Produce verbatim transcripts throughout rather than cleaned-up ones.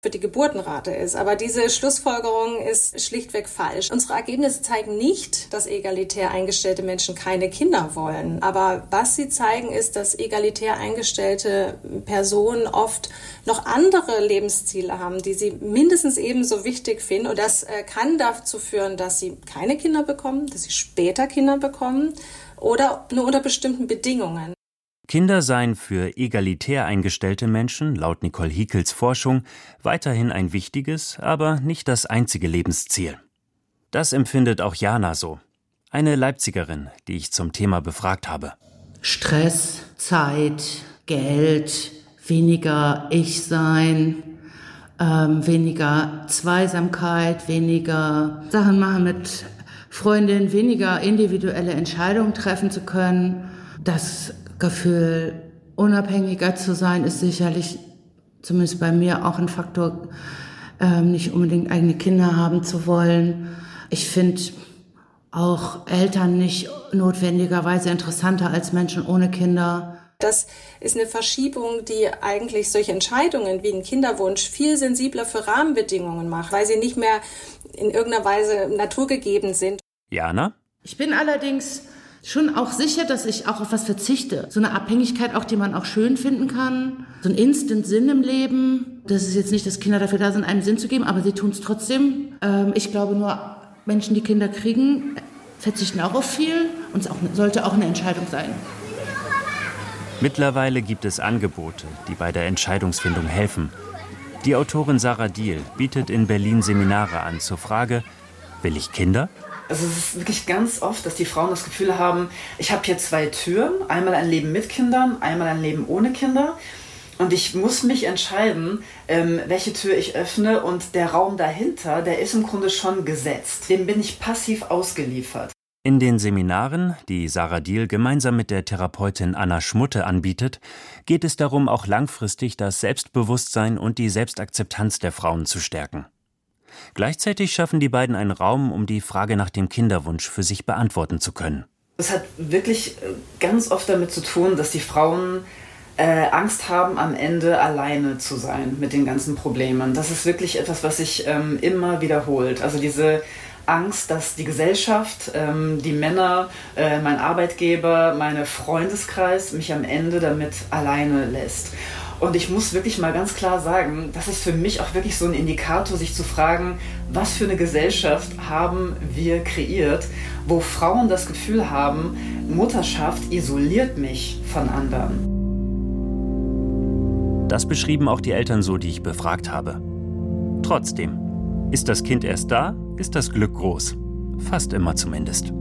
für die Geburtenrate ist. Aber diese Schlussfolgerung ist schlichtweg falsch. Unsere Ergebnisse zeigen nicht, dass egalitär eingestellte Menschen keine Kinder wollen. Aber was sie zeigen, ist, dass egalitär eingestellte Personen oft noch andere Lebensziele haben, die sie mindestens ebenso wichtig finden. Und das äh, kann dazu führen, dass sie keine Kinder bekommen, dass sie später Kinder bekommen oder nur unter bestimmten Bedingungen. Kinder seien für egalitär eingestellte Menschen, laut Nicole Hiekels Forschung, weiterhin ein wichtiges, aber nicht das einzige Lebensziel. Das empfindet auch Jana so, eine Leipzigerin, die ich zum Thema befragt habe. Stress, Zeit, Geld, weniger Ich-Sein, ähm, weniger Zweisamkeit, weniger Sachen machen mit Freundinnen, weniger individuelle Entscheidungen treffen zu können. Das Gefühl, unabhängiger zu sein, ist sicherlich, zumindest bei mir, auch ein Faktor, ähm, nicht unbedingt eigene Kinder haben zu wollen. Ich finde auch Eltern nicht notwendigerweise interessanter als Menschen ohne Kinder. Das ist eine Verschiebung, die eigentlich solche Entscheidungen wie ein Kinderwunsch viel sensibler für Rahmenbedingungen macht, weil sie nicht mehr in irgendeiner Weise naturgegeben sind. Jana? Ich bin allerdings schon auch sicher, dass ich auch auf was verzichte. So eine Abhängigkeit auch, die man auch schön finden kann. So ein Instant-Sinn im Leben. Das ist jetzt nicht, dass Kinder dafür da sind, einem Sinn zu geben, aber sie tun es trotzdem. Ähm, ich glaube nur, Menschen, die Kinder kriegen, verzichten auch auf viel. Und es auch, sollte auch eine Entscheidung sein. Mittlerweile gibt es Angebote, die bei der Entscheidungsfindung helfen. Die Autorin Sarah Diehl bietet in Berlin Seminare an zur Frage, will ich Kinder? Also es ist wirklich ganz oft, dass die Frauen das Gefühl haben, ich habe hier zwei Türen, einmal ein Leben mit Kindern, einmal ein Leben ohne Kinder. Und ich muss mich entscheiden, ähm, welche Tür ich öffne. Und der Raum dahinter, der ist im Grunde schon gesetzt. Dem bin ich passiv ausgeliefert. In den Seminaren, die Sarah Diehl gemeinsam mit der Therapeutin Anna Schmutte anbietet, geht es darum, auch langfristig das Selbstbewusstsein und die Selbstakzeptanz der Frauen zu stärken. Gleichzeitig schaffen die beiden einen Raum, um die Frage nach dem Kinderwunsch für sich beantworten zu können. Das hat wirklich ganz oft damit zu tun, dass die Frauen äh, Angst haben, am Ende alleine zu sein mit den ganzen Problemen. Das ist wirklich etwas, was sich ähm, immer wiederholt. Also diese Angst, dass die Gesellschaft, ähm, die Männer, äh, mein Arbeitgeber, mein Freundeskreis mich am Ende damit alleine lässt. Und ich muss wirklich mal ganz klar sagen, das ist für mich auch wirklich so ein Indikator, sich zu fragen, was für eine Gesellschaft haben wir kreiert, wo Frauen das Gefühl haben, Mutterschaft isoliert mich von anderen. Das beschrieben auch die Eltern so, die ich befragt habe. Trotzdem, ist das Kind erst da, ist das Glück groß. Fast immer zumindest.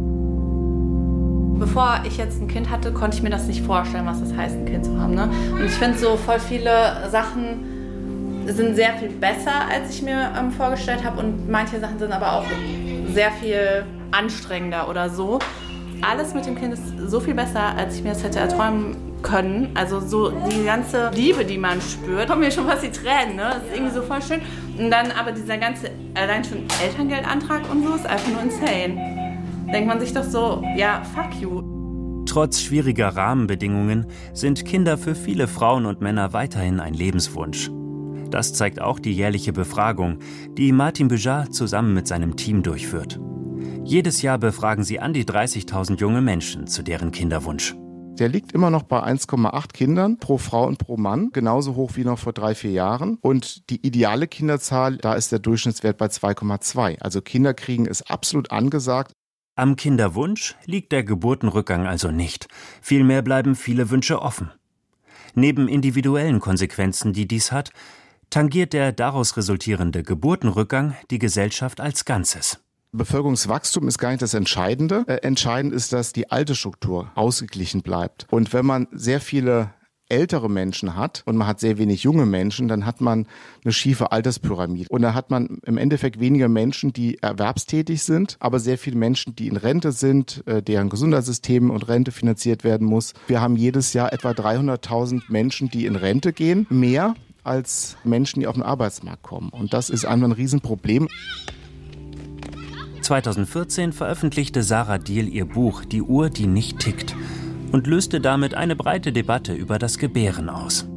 Bevor ich jetzt ein Kind hatte, konnte ich mir das nicht vorstellen, was das heißt, ein Kind zu haben. Ne? Und ich finde so voll viele Sachen sind sehr viel besser, als ich mir ähm, vorgestellt habe. Und manche Sachen sind aber auch sehr viel anstrengender oder so. Alles mit dem Kind ist so viel besser, als ich mir das hätte erträumen können. Also so die ganze Liebe, die man spürt, kommen mir schon fast die Tränen. Ne? Das ist irgendwie so voll schön. Und dann aber dieser ganze, allein schon Elterngeldantrag und so, ist einfach nur insane. Denkt man sich doch so, ja, fuck you. Trotz schwieriger Rahmenbedingungen sind Kinder für viele Frauen und Männer weiterhin ein Lebenswunsch. Das zeigt auch die jährliche Befragung, die Martin Büjar zusammen mit seinem Team durchführt. Jedes Jahr befragen sie an die dreißigtausend junge Menschen zu deren Kinderwunsch. Der liegt immer noch bei eins Komma acht Kindern pro Frau und pro Mann, genauso hoch wie noch vor drei, vier Jahren. Und die ideale Kinderzahl, da ist der Durchschnittswert bei zwei Komma zwei. Also Kinderkriegen ist absolut angesagt. Am Kinderwunsch liegt der Geburtenrückgang also nicht. Vielmehr bleiben viele Wünsche offen. Neben individuellen Konsequenzen, die dies hat, tangiert der daraus resultierende Geburtenrückgang die Gesellschaft als Ganzes. Bevölkerungswachstum ist gar nicht das Entscheidende. Äh, entscheidend ist, dass die Altersstruktur ausgeglichen bleibt. Und wenn man sehr viele ältere Menschen hat und man hat sehr wenig junge Menschen, dann hat man eine schiefe Alterspyramide. Und da hat man im Endeffekt weniger Menschen, die erwerbstätig sind, aber sehr viele Menschen, die in Rente sind, deren Gesundheitssystem und Rente finanziert werden muss. Wir haben jedes Jahr etwa dreihunderttausend Menschen, die in Rente gehen, mehr als Menschen, die auf den Arbeitsmarkt kommen. Und das ist einfach ein Riesenproblem. zweitausendvierzehn veröffentlichte Sarah Diehl ihr Buch »Die Uhr, die nicht tickt« und löste damit eine breite Debatte über das Gebären aus.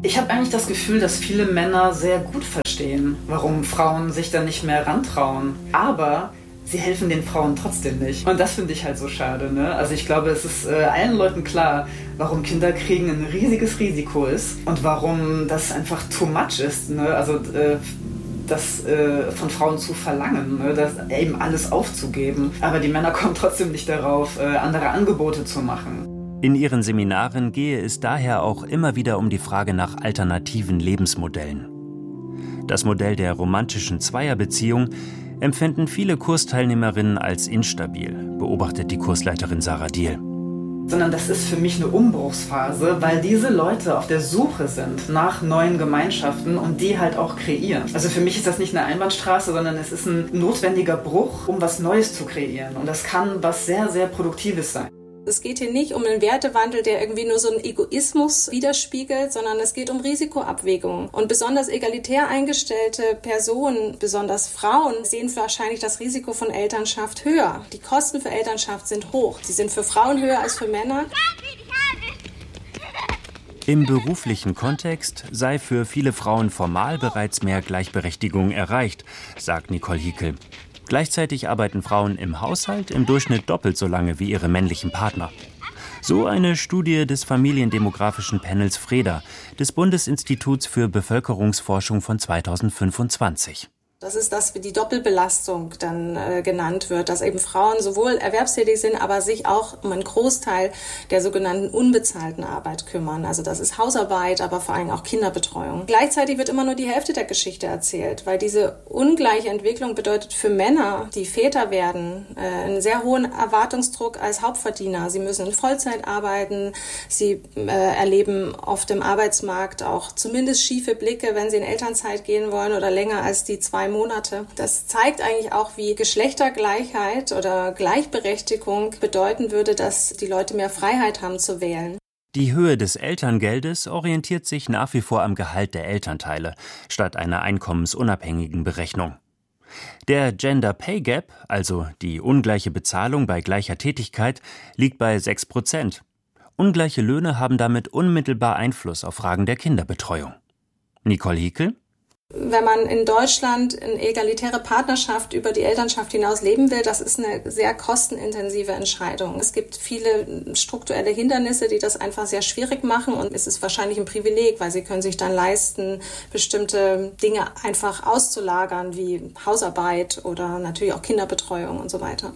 Ich habe eigentlich das Gefühl, dass viele Männer sehr gut verstehen, warum Frauen sich da nicht mehr rantrauen. Aber sie helfen den Frauen trotzdem nicht. Und das finde ich halt so schade. Ne? Also ich glaube, es ist äh, allen Leuten klar, warum Kinderkriegen ein riesiges Risiko ist und warum das einfach too much ist. Ne? Also äh, das äh, von Frauen zu verlangen, ne? Das eben alles aufzugeben. Aber die Männer kommen trotzdem nicht darauf, äh, andere Angebote zu machen. In ihren Seminaren gehe es daher auch immer wieder um die Frage nach alternativen Lebensmodellen. Das Modell der romantischen Zweierbeziehung empfinden viele Kursteilnehmerinnen als instabil, beobachtet die Kursleiterin Sarah Diehl. Sondern das ist für mich eine Umbruchsphase, weil diese Leute auf der Suche sind nach neuen Gemeinschaften und die halt auch kreieren. Also für mich ist das nicht eine Einbahnstraße, sondern es ist ein notwendiger Bruch, um was Neues zu kreieren. Und das kann was sehr, sehr Produktives sein. Es geht hier nicht um einen Wertewandel, der irgendwie nur so einen Egoismus widerspiegelt, sondern es geht um Risikoabwägung. Und besonders egalitär eingestellte Personen, besonders Frauen, sehen wahrscheinlich das Risiko von Elternschaft höher. Die Kosten für Elternschaft sind hoch. Sie sind für Frauen höher als für Männer. Im beruflichen Kontext sei für viele Frauen formal bereits mehr Gleichberechtigung erreicht, sagt Nicole Hiekel. Gleichzeitig arbeiten Frauen im Haushalt im Durchschnitt doppelt so lange wie ihre männlichen Partner. So eine Studie des familiendemografischen Panels FREDA, des Bundesinstituts für Bevölkerungsforschung von zweitausendfünfundzwanzig. Das ist das, wie die Doppelbelastung dann äh, genannt wird, dass eben Frauen sowohl erwerbstätig sind, aber sich auch um einen Großteil der sogenannten unbezahlten Arbeit kümmern. Also das ist Hausarbeit, aber vor allem auch Kinderbetreuung. Gleichzeitig wird immer nur die Hälfte der Geschichte erzählt, weil diese ungleiche Entwicklung bedeutet für Männer, die Väter werden, äh, einen sehr hohen Erwartungsdruck als Hauptverdiener. Sie müssen in Vollzeit arbeiten, sie äh, erleben auf dem Arbeitsmarkt auch zumindest schiefe Blicke, wenn sie in Elternzeit gehen wollen oder länger als die zwei Monate. Das zeigt eigentlich auch, wie Geschlechtergleichheit oder Gleichberechtigung bedeuten würde, dass die Leute mehr Freiheit haben zu wählen. Die Höhe des Elterngeldes orientiert sich nach wie vor am Gehalt der Elternteile, statt einer einkommensunabhängigen Berechnung. Der Gender Pay Gap, also die ungleiche Bezahlung bei gleicher Tätigkeit, liegt bei sechs Prozent. Ungleiche Löhne haben damit unmittelbar Einfluss auf Fragen der Kinderbetreuung. Nicole Hiekel? Wenn man in Deutschland eine egalitäre Partnerschaft über die Elternschaft hinaus leben will, das ist eine sehr kostenintensive Entscheidung. Es gibt viele strukturelle Hindernisse, die das einfach sehr schwierig machen und es ist wahrscheinlich ein Privileg, weil sie können sich dann leisten, bestimmte Dinge einfach auszulagern, wie Hausarbeit oder natürlich auch Kinderbetreuung und so weiter.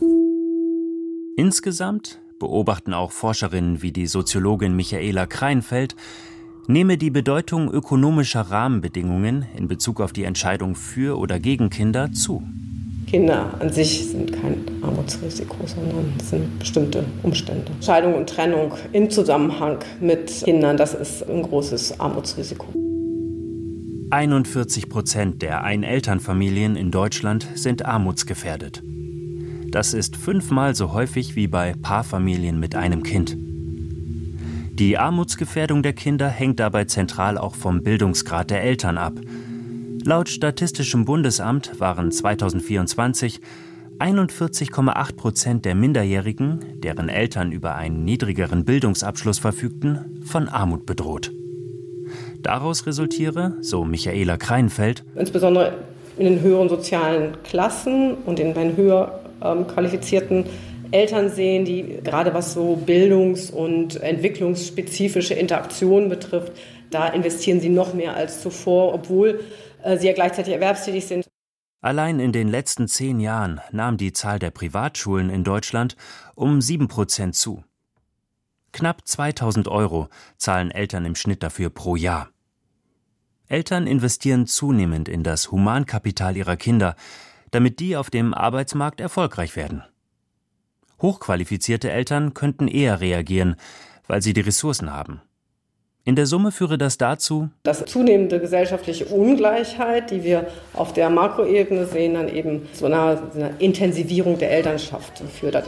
Insgesamt beobachten auch Forscherinnen wie die Soziologin Michaela Kreinfeld, nehme die Bedeutung ökonomischer Rahmenbedingungen in Bezug auf die Entscheidung für oder gegen Kinder zu. Kinder an sich sind kein Armutsrisiko, sondern es sind bestimmte Umstände. Scheidung und Trennung im Zusammenhang mit Kindern, das ist ein großes Armutsrisiko. einundvierzig Prozent der Einelternfamilien in Deutschland sind armutsgefährdet. Das ist fünfmal so häufig wie bei Paarfamilien mit einem Kind. Die Armutsgefährdung der Kinder hängt dabei zentral auch vom Bildungsgrad der Eltern ab. Laut Statistischem Bundesamt waren zweitausendvierundzwanzig einundvierzig Komma acht Prozent der Minderjährigen, deren Eltern über einen niedrigeren Bildungsabschluss verfügten, von Armut bedroht. Daraus resultiere, so Michaela Kreinfeld, insbesondere in den höheren sozialen Klassen und in den höher ähm, qualifizierten Eltern sehen, die gerade was so bildungs- und entwicklungsspezifische Interaktionen betrifft, da investieren sie noch mehr als zuvor, obwohl äh, sie ja gleichzeitig erwerbstätig sind. Allein in den letzten zehn Jahren nahm die Zahl der Privatschulen in Deutschland um sieben Prozent zu. Knapp zweitausend Euro zahlen Eltern im Schnitt dafür pro Jahr. Eltern investieren zunehmend in das Humankapital ihrer Kinder, damit die auf dem Arbeitsmarkt erfolgreich werden. Hochqualifizierte Eltern könnten eher reagieren, weil sie die Ressourcen haben. In der Summe führe das dazu, dass zunehmende gesellschaftliche Ungleichheit, die wir auf der Makroebene sehen, dann eben zu einer, einer Intensivierung der Elternschaft führt.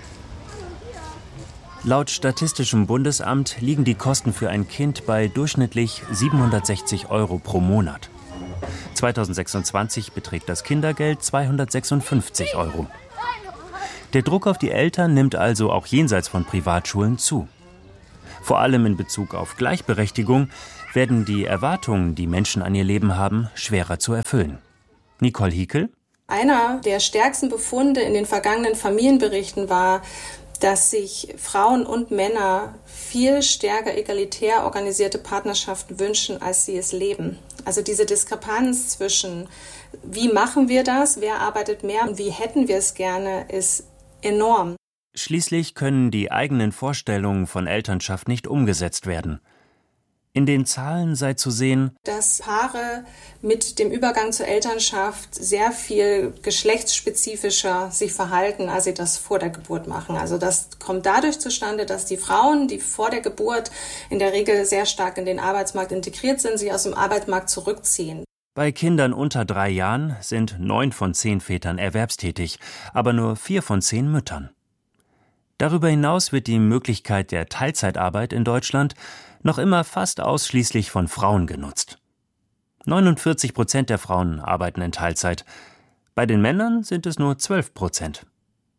Laut Statistischem Bundesamt liegen die Kosten für ein Kind bei durchschnittlich siebenhundertsechzig Euro pro Monat. zweitausendsechsundzwanzig beträgt das Kindergeld zweihundertsechsundfünfzig Euro. Der Druck auf die Eltern nimmt also auch jenseits von Privatschulen zu. Vor allem in Bezug auf Gleichberechtigung werden die Erwartungen, die Menschen an ihr Leben haben, schwerer zu erfüllen. Nicole Hiekel? Einer der stärksten Befunde in den vergangenen Familienberichten war, dass sich Frauen und Männer viel stärker egalitär organisierte Partnerschaften wünschen, als sie es leben. Also diese Diskrepanz zwischen, wie machen wir das, wer arbeitet mehr und wie hätten wir es gerne, ist enorm. Schließlich können die eigenen Vorstellungen von Elternschaft nicht umgesetzt werden. In den Zahlen sei zu sehen, dass Paare mit dem Übergang zur Elternschaft sehr viel geschlechtsspezifischer sich verhalten, als sie das vor der Geburt machen. Also das kommt dadurch zustande, dass die Frauen, die vor der Geburt in der Regel sehr stark in den Arbeitsmarkt integriert sind, sich aus dem Arbeitsmarkt zurückziehen. Bei Kindern unter drei Jahren sind neun von zehn Vätern erwerbstätig, aber nur vier von zehn Müttern. Darüber hinaus wird die Möglichkeit der Teilzeitarbeit in Deutschland noch immer fast ausschließlich von Frauen genutzt. neunundvierzig Prozent der Frauen arbeiten in Teilzeit. Bei den Männern sind es nur zwölf Prozent.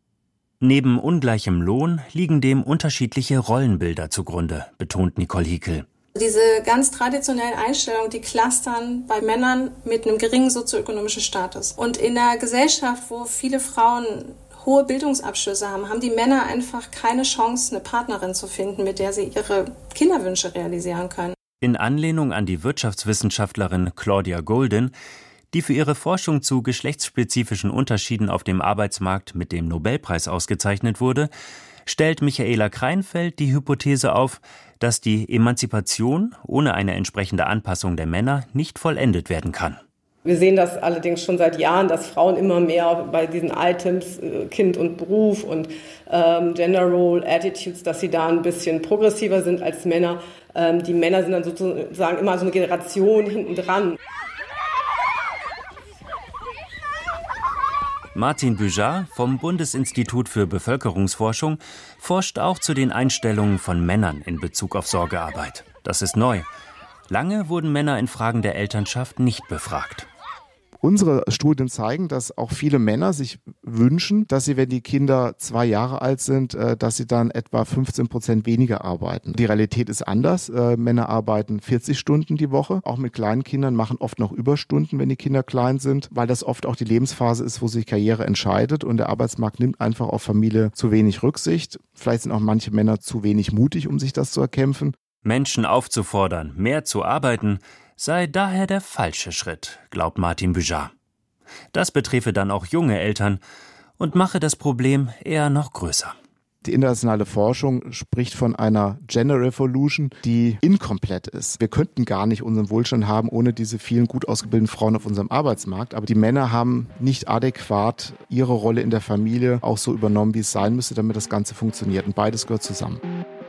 Neben ungleichem Lohn liegen dem unterschiedliche Rollenbilder zugrunde, betont Nicole Hiekel. Diese ganz traditionellen Einstellungen, die clustern bei Männern mit einem geringen sozioökonomischen Status. Und in einer Gesellschaft, wo viele Frauen hohe Bildungsabschlüsse haben, haben die Männer einfach keine Chance, eine Partnerin zu finden, mit der sie ihre Kinderwünsche realisieren können. In Anlehnung an die Wirtschaftswissenschaftlerin Claudia Goldin, die für ihre Forschung zu geschlechtsspezifischen Unterschieden auf dem Arbeitsmarkt mit dem Nobelpreis ausgezeichnet wurde, stellt Michaela Kreinfeld die Hypothese auf, dass die Emanzipation ohne eine entsprechende Anpassung der Männer nicht vollendet werden kann. Wir sehen das allerdings schon seit Jahren, dass Frauen immer mehr bei diesen Items, Kind und Beruf und ähm, Gender Role Attitudes, dass sie da ein bisschen progressiver sind als Männer. Ähm, die Männer sind dann sozusagen immer so eine Generation hinten dran. Martin Büjar vom Bundesinstitut für Bevölkerungsforschung forscht auch zu den Einstellungen von Männern in Bezug auf Sorgearbeit. Das ist neu. Lange wurden Männer in Fragen der Elternschaft nicht befragt. Unsere Studien zeigen, dass auch viele Männer sich wünschen, dass sie, wenn die Kinder zwei Jahre alt sind, dass sie dann etwa fünfzehn Prozent weniger arbeiten. Die Realität ist anders. Männer arbeiten vierzig Stunden die Woche. Auch mit kleinen Kindern machen oft noch Überstunden, wenn die Kinder klein sind, weil das oft auch die Lebensphase ist, wo sich Karriere entscheidet und der Arbeitsmarkt nimmt einfach auf Familie zu wenig Rücksicht. Vielleicht sind auch manche Männer zu wenig mutig, um sich das zu erkämpfen. Menschen aufzufordern, mehr zu arbeiten, sei daher der falsche Schritt, glaubt Martin Büjar. Das betreffe dann auch junge Eltern und mache das Problem eher noch größer. Die internationale Forschung spricht von einer Gender Revolution, die inkomplett ist. Wir könnten gar nicht unseren Wohlstand haben ohne diese vielen gut ausgebildeten Frauen auf unserem Arbeitsmarkt. Aber die Männer haben nicht adäquat ihre Rolle in der Familie auch so übernommen, wie es sein müsste, damit das Ganze funktioniert. Und beides gehört zusammen.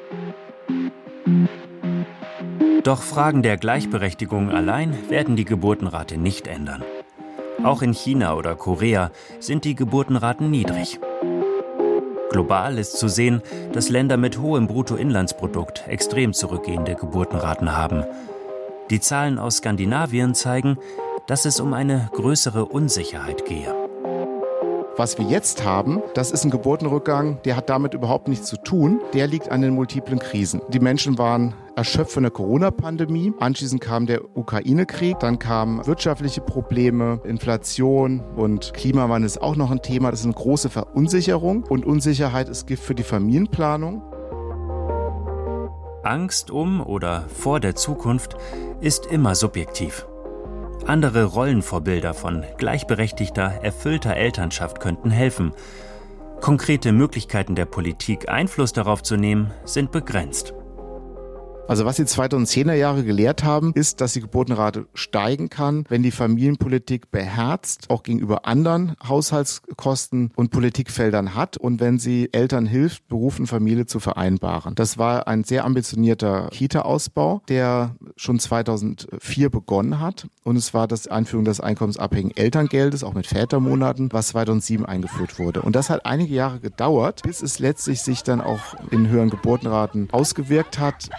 Doch Fragen der Gleichberechtigung allein werden die Geburtenrate nicht ändern. Auch in China oder Korea sind die Geburtenraten niedrig. Global ist zu sehen, dass Länder mit hohem Bruttoinlandsprodukt extrem zurückgehende Geburtenraten haben. Die Zahlen aus Skandinavien zeigen, dass es um eine größere Unsicherheit gehe. Was wir jetzt haben, das ist ein Geburtenrückgang, der hat damit überhaupt nichts zu tun. Der liegt an den multiplen Krisen. Die Menschen waren erschöpft von der Corona-Pandemie. Anschließend kam der Ukraine-Krieg. Dann kamen wirtschaftliche Probleme, Inflation und Klimawandel ist auch noch ein Thema. Das ist eine große Verunsicherung. Und Unsicherheit ist Gift für die Familienplanung. Angst um oder vor der Zukunft ist immer subjektiv. Andere Rollenvorbilder von gleichberechtigter, erfüllter Elternschaft könnten helfen. Konkrete Möglichkeiten der Politik, Einfluss darauf zu nehmen, sind begrenzt. Also was die zweitausendzehner Jahre gelehrt haben, ist, dass die Geburtenrate steigen kann, wenn die Familienpolitik beherzt, auch gegenüber anderen Haushaltskosten und Politikfeldern hat und wenn sie Eltern hilft, Beruf und Familie zu vereinbaren. Das war ein sehr ambitionierter Kita-Ausbau, der schon zweitausendvier begonnen hat und es war das Einführung des einkommensabhängigen Elterngeldes, auch mit Vätermonaten, was zweitausendsieben eingeführt wurde. Und das hat einige Jahre gedauert, bis es letztlich sich dann auch in höheren Geburtenraten ausgewirkt hat.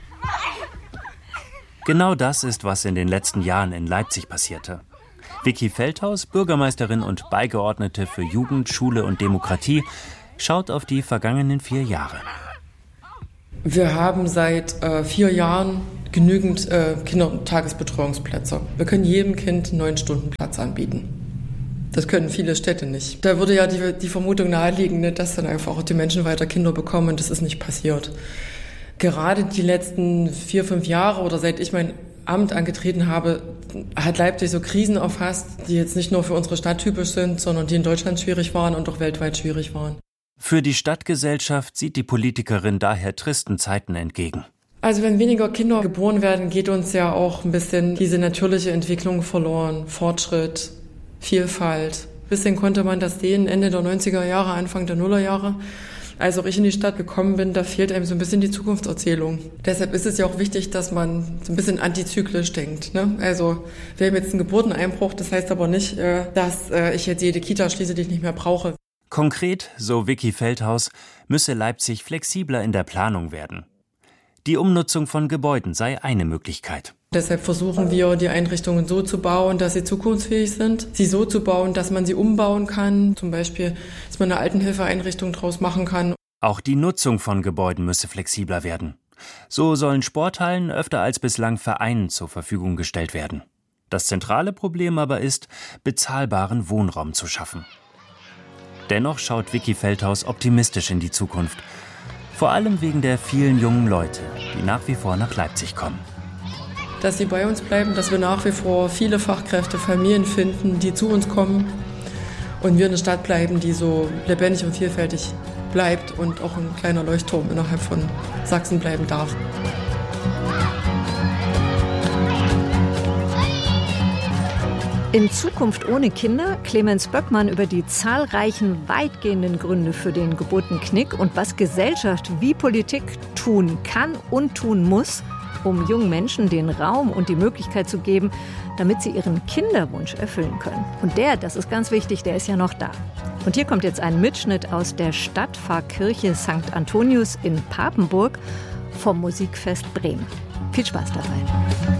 Genau das ist, was in den letzten Jahren in Leipzig passierte. Vicky Feldhaus, Bürgermeisterin und Beigeordnete für Jugend, Schule und Demokratie, schaut auf die vergangenen vier Jahre. Wir haben seit äh, vier Jahren genügend äh, Kinder- und Tagesbetreuungsplätze. Wir können jedem Kind einen neun Stunden Platz anbieten. Das können viele Städte nicht. Da würde ja die, die Vermutung naheliegen, ne, dass dann einfach auch die Menschen weiter Kinder bekommen, und das ist nicht passiert. Gerade die letzten vier, fünf Jahre oder seit ich mein Amt angetreten habe, hat Leipzig so Krisen erfasst, die jetzt nicht nur für unsere Stadt typisch sind, sondern die in Deutschland schwierig waren und auch weltweit schwierig waren. Für die Stadtgesellschaft sieht die Politikerin daher tristen Zeiten entgegen. Also wenn weniger Kinder geboren werden, geht uns ja auch ein bisschen diese natürliche Entwicklung verloren. Fortschritt, Vielfalt. Ein bisschen konnte man das sehen Ende der neunziger Jahre, Anfang der Nullerjahre. Als auch ich in die Stadt gekommen bin, da fehlt einem so ein bisschen die Zukunftserzählung. Deshalb ist es ja auch wichtig, dass man so ein bisschen antizyklisch denkt. Ne? Also wir haben jetzt einen Geburteneinbruch, das heißt aber nicht, dass ich jetzt jede Kita schließe, die ich nicht mehr brauche. Konkret, so Vicky Feldhaus, müsse Leipzig flexibler in der Planung werden. Die Umnutzung von Gebäuden sei eine Möglichkeit. Deshalb versuchen wir, die Einrichtungen so zu bauen, dass sie zukunftsfähig sind. Sie so zu bauen, dass man sie umbauen kann. Zum Beispiel, dass man eine Altenhilfeeinrichtung draus machen kann. Auch die Nutzung von Gebäuden müsse flexibler werden. So sollen Sporthallen öfter als bislang Vereinen zur Verfügung gestellt werden. Das zentrale Problem aber ist, bezahlbaren Wohnraum zu schaffen. Dennoch schaut Vicky Feldhaus optimistisch in die Zukunft. Vor allem wegen der vielen jungen Leute, die nach wie vor nach Leipzig kommen. Dass sie bei uns bleiben, dass wir nach wie vor viele Fachkräfte, Familien finden, die zu uns kommen und wir eine Stadt bleiben, die so lebendig und vielfältig bleibt und auch ein kleiner Leuchtturm innerhalb von Sachsen bleiben darf. In Zukunft ohne Kinder, Clemens Böckmann über die zahlreichen weitgehenden Gründe für den Geburtenknick und was Gesellschaft wie Politik tun kann und tun muss, um jungen Menschen den Raum und die Möglichkeit zu geben, damit sie ihren Kinderwunsch erfüllen können. Und der, das ist ganz wichtig, der ist ja noch da. Und hier kommt jetzt ein Mitschnitt aus der Stadtpfarrkirche Sankt Antonius in Papenburg vom Musikfest Bremen. Viel Spaß dabei.